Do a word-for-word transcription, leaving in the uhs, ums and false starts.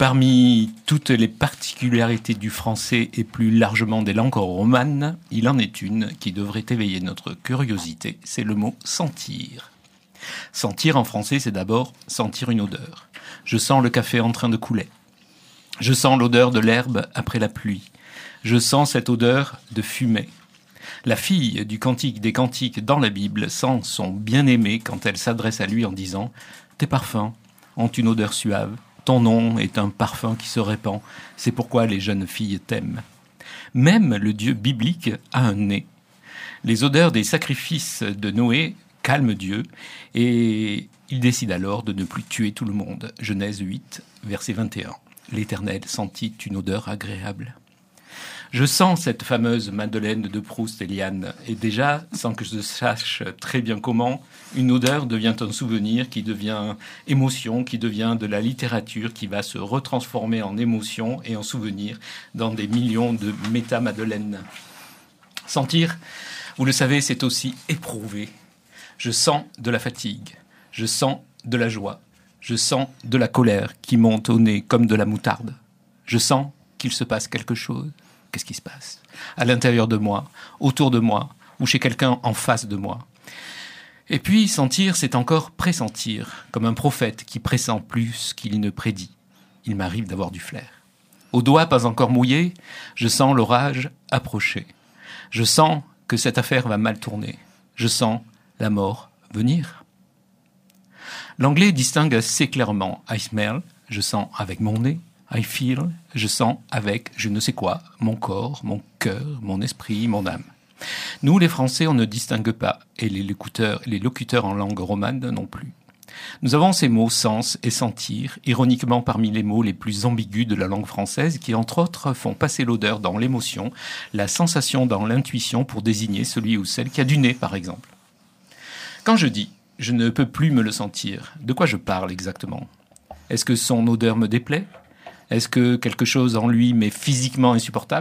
Parmi toutes les particularités du français et plus largement des langues romanes, il en est une qui devrait éveiller notre curiosité, c'est le mot « sentir ». Sentir en français, c'est d'abord sentir une odeur. Je sens le café en train de couler. Je sens l'odeur de l'herbe après la pluie. Je sens cette odeur de fumée. La fille du Cantique des Cantiques dans la Bible sent son bien-aimé quand elle s'adresse à lui en disant « Tes parfums ont une odeur suave. Ton nom est un parfum qui se répand. C'est pourquoi les jeunes filles t'aiment. » Même le Dieu biblique a un nez. Les odeurs des sacrifices de Noé calment Dieu et il décide alors de ne plus tuer tout le monde. Genèse huit, verset vingt et un. L'Éternel sentit une odeur agréable. Je sens cette fameuse Madeleine de Proust, Eliane, et déjà, sans que je sache très bien comment, une odeur devient un souvenir qui devient émotion, qui devient de la littérature, qui va se retransformer en émotion et en souvenir dans des millions de méta-Madeleines. Sentir, vous le savez, c'est aussi éprouver. Je sens de la fatigue, je sens de la joie, je sens de la colère qui monte au nez comme de la moutarde. Je sens qu'il se passe quelque chose. Qu'est-ce qui se passe ? À l'intérieur de moi, autour de moi, ou chez quelqu'un en face de moi. Et puis, sentir, c'est encore pressentir, comme un prophète qui pressent plus qu'il ne prédit. Il m'arrive d'avoir du flair. Aux doigts pas encore mouillés, je sens l'orage approcher. Je sens que cette affaire va mal tourner. Je sens la mort venir. L'anglais distingue assez clairement « I smell », je sens avec mon nez, I feel, je sens avec je ne sais quoi, mon corps, mon cœur, mon esprit, mon âme. Nous, les Français, on ne distingue pas, et les locuteurs, les locuteurs en langue romane non plus. Nous avons ces mots sens et sentir, ironiquement parmi les mots les plus ambigus de la langue française, qui entre autres font passer l'odeur dans l'émotion, la sensation dans l'intuition pour désigner celui ou celle qui a du nez, par exemple. Quand je dis « je ne peux plus me le sentir », de quoi je parle exactement ? Est-ce que son odeur me déplaît ? Est-ce que quelque chose en lui m'est physiquement insupportable ?